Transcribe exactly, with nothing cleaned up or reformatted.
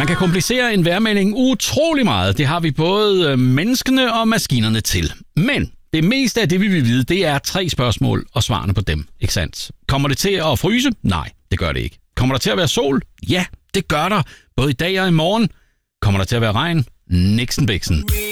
Man kan komplicere en vejrmelding utrolig meget. Det har vi både menneskene og maskinerne til. Men det meste af det, vi vil vide, det er tre spørgsmål og svarene på dem. Ikke sandt? Kommer det til at fryse? Nej, det gør det ikke. Kommer der til at være sol? Ja, det gør der. Både i dag og i morgen. Kommer der til at være regn? Niksen bæksen.